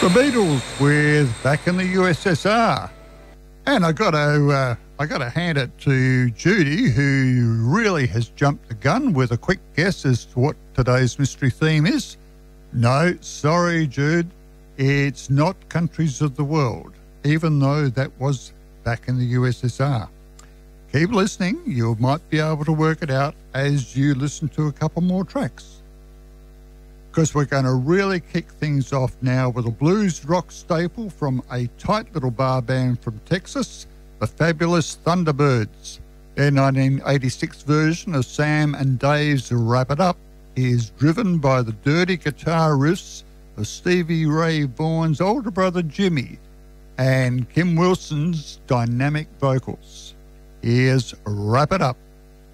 The Beatles with Back in the USSR. And I got to hand it to Judy, who really has jumped the gun with a quick guess as to what today's mystery theme is. No, sorry, Jude, it's not countries of the world, even though that was back in the USSR. Keep listening, you might be able to work it out as you listen to a couple more tracks. Because we're going to really kick things off now with a blues rock staple from a tight little bar band from Texas, the fabulous Thunderbirds. Their 1986 version of Sam and Dave's Wrap It Up is driven by the dirty guitar riffs of Stevie Ray Vaughan's older brother Jimmy and Kim Wilson's dynamic vocals. Here's Wrap It Up.